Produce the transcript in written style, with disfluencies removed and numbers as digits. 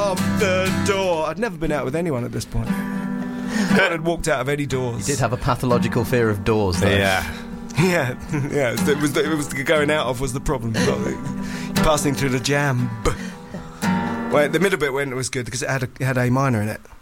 Slam the door. I'd never been out with anyone at this point. I'd walked out of any doors. You did have a pathological fear of doors, though. Yeah. It was the going out of was the problem. Passing through the jam. Well, the middle bit when it was good because it had A minor in it.